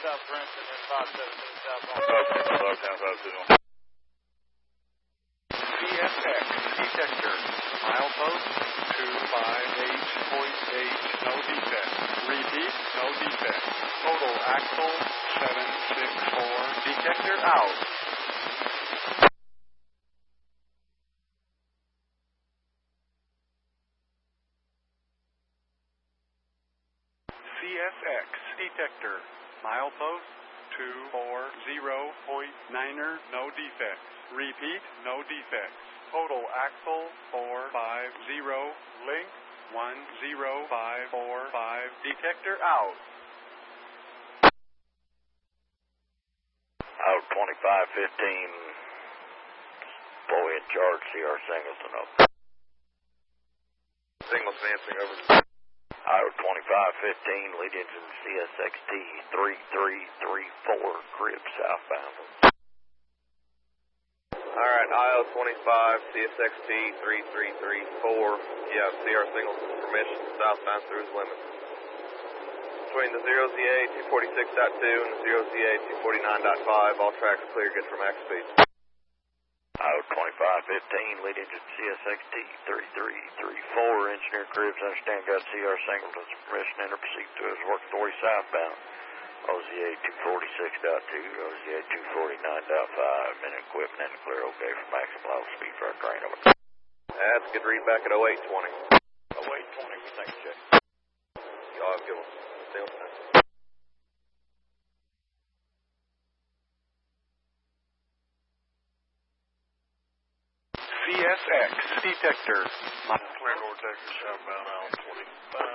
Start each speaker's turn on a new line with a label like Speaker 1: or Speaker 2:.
Speaker 1: South Princeton, and 517 southbound.
Speaker 2: CSX detector, milepost 25H.H, no defect. Repeat, no defect. Total axle 764, detector out. CSX detector, milepost 240.9er, no defects. Repeat, no defects. Total axle 450, link 10545, detector out.
Speaker 3: Out 2515, boy in charge, CR Singleton up.
Speaker 4: Singleton answering over.
Speaker 3: Out 2515, lead engine CSXT 3334, crib southbound.
Speaker 4: Alright, IO25, CSXT 3334. Yeah, CR Singleton permission, southbound through his limits. Between the 0ZA 246.2 and the 0ZA 249.5, all tracks clear, good for max speed.
Speaker 3: Out 2515, lead engine CSXT 3334, engineer cribs, understand got CR Singleton's permission, enter proceed to his work authority southbound. OZA 246.2, OZA 249.5, and equipment and clear okay for maximum level speed for our train over.
Speaker 4: That's a good read back at 0820.
Speaker 3: 0820, thank you, Jay.
Speaker 4: Y'all have a good one. Singleton.
Speaker 2: CSX detector.
Speaker 1: Clear door, Texas, southbound, Island 25.